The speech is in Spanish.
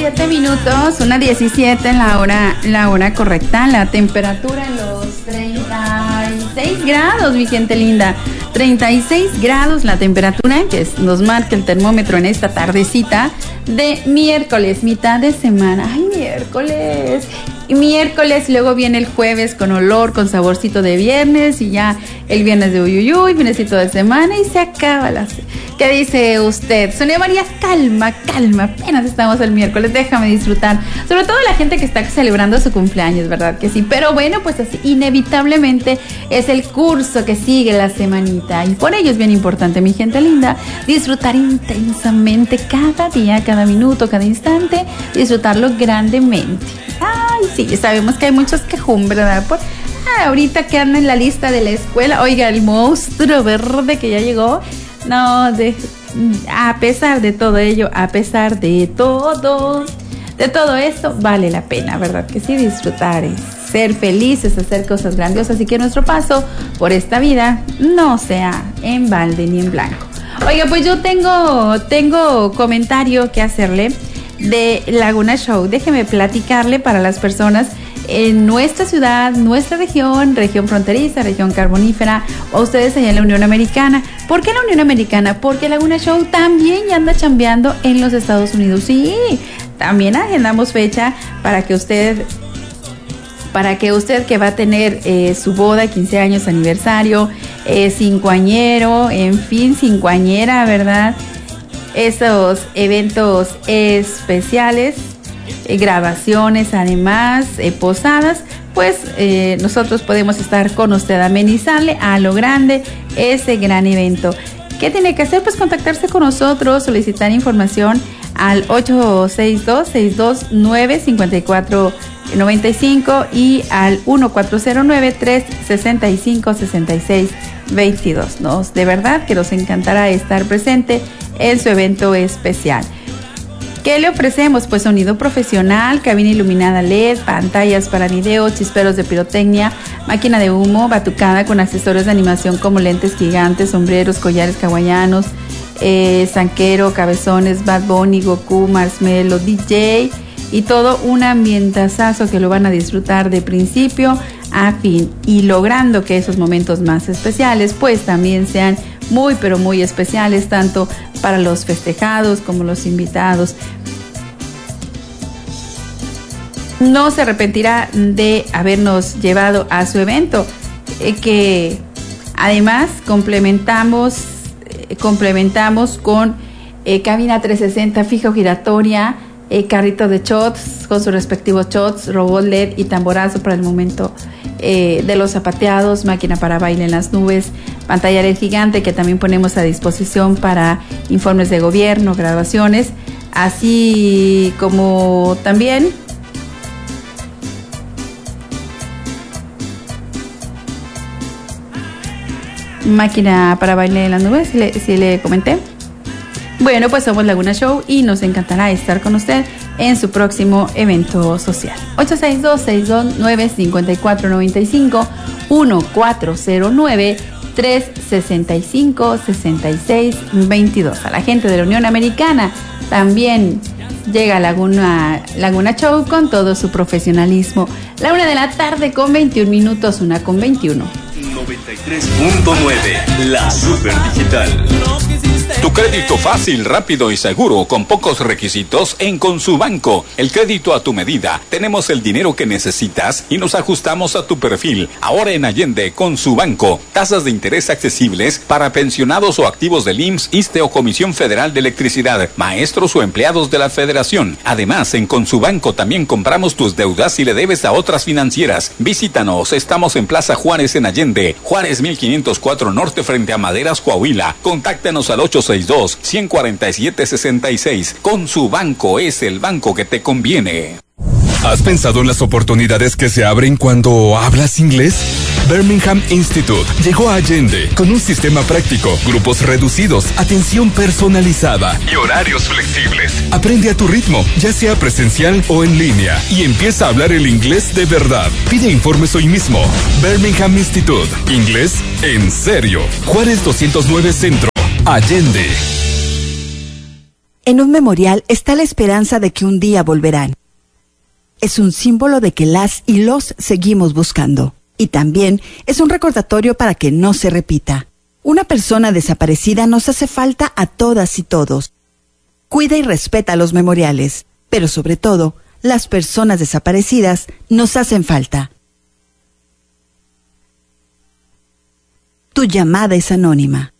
17 minutos, 1:17 la hora correcta, la temperatura en los 36 grados, mi gente linda. 36 grados la temperatura que nos marca el termómetro en esta tardecita de miércoles, mitad de semana. ¡Ay, miércoles! Y miércoles, luego viene el jueves con olor, con saborcito de viernes, y ya el viernes de uyuyuy, finecito de semana, y se acaba la... ¿Qué dice usted? Sonia María, calma, apenas estamos el miércoles, déjame disfrutar. Sobre todo la gente que está celebrando su cumpleaños, ¿verdad que sí? Pero bueno, pues así, inevitablemente es el curso que sigue la semanita, y por ello es bien importante, mi gente linda, disfrutar intensamente cada día, cada minuto, cada instante, disfrutarlo grandemente. Ay, sí, sabemos que hay muchos quejumbres, ¿verdad? Ahorita que andan en la lista de la escuela, oiga, el monstruo verde que ya llegó, no, a pesar de todo ello, a pesar de todo esto, vale la pena, ¿verdad? Que sí, disfrutar, ser felices, hacer cosas grandiosas, y que nuestro paso por esta vida no sea en balde ni en blanco. Oiga, pues yo tengo comentario que hacerle de Laguna Show. Déjeme platicarle para las personas en nuestra ciudad, nuestra región fronteriza, región carbonífera, o ustedes allá en la Unión Americana. ¿Por qué la Unión Americana? Porque Laguna Show también ya anda chambeando en los Estados Unidos. Sí, también agendamos fecha para que usted que va a tener su boda, 15 años aniversario, cincoañero, en fin, cincoañera, ¿verdad? Esos eventos especiales, grabaciones, además, posadas, pues nosotros podemos estar con usted, amenizarle a lo grande ese gran evento. ¿Qué tiene que hacer? Pues contactarse con nosotros, solicitar información al 862-629-5495 y al 1409-365-6622. De verdad que nos encantará estar presente en su evento especial. ¿Qué le ofrecemos? Pues sonido profesional, cabina iluminada LED, pantallas para video, chisperos de pirotecnia, máquina de humo, batucada con accesorios de animación como lentes gigantes, sombreros, collares hawaianos, zanquero, cabezones, Bad Bunny, Goku, Marshmello, DJ, y todo un ambientazazo que lo van a disfrutar de principio a fin, y logrando que esos momentos más especiales pues también sean muy pero muy especiales, tanto para los festejados como los invitados. No se arrepentirá de habernos llevado a su evento, que además complementamos con cabina 360 fija o giratoria, carrito de shots con sus respectivos shots, robot LED y tamborazo para el momento de los zapateados, máquina para baile en las nubes, pantalla LED gigante que también ponemos a disposición para informes de gobierno, graduaciones, así como también máquina para baile en las nubes, si le comenté. Bueno, pues somos Laguna Show y nos encantará estar con usted en su próximo evento social. 862-629-5495, 1409-365-6622. A la gente de la Unión Americana también llega Laguna Show con todo su profesionalismo. La 1 de la tarde con 21 minutos, 1:21. 93.9, la Super Digital. Tu crédito fácil, rápido y seguro, con pocos requisitos en Consubanco. El crédito a tu medida. Tenemos el dinero que necesitas y nos ajustamos a tu perfil. Ahora en Allende, Consubanco. Tasas de interés accesibles para pensionados o activos del IMSS, ISSSTE o Comisión Federal de Electricidad, maestros o empleados de la Federación. Además, en Consubanco también compramos tus deudas si le debes a otras financieras. Visítanos. Estamos en Plaza Juárez en Allende, Juárez 1504 Norte frente a Maderas, Coahuila. Contáctanos al 862-147-66. Consubanco es el banco que te conviene. ¿Has pensado en las oportunidades que se abren cuando hablas inglés? Birmingham Institute llegó a Allende con un sistema práctico, grupos reducidos, atención personalizada y horarios flexibles. Aprende a tu ritmo, ya sea presencial o en línea, y empieza a hablar el inglés de verdad. Pide informes hoy mismo. Birmingham Institute, inglés en serio. Juárez 209 Centro, Allende. En un memorial está la esperanza de que un día volverán. Es un símbolo de que las y los seguimos buscando. Y también es un recordatorio para que no se repita. Una persona desaparecida nos hace falta a todas y todos. Cuida y respeta los memoriales, pero sobre todo, las personas desaparecidas nos hacen falta. Tu llamada es anónima.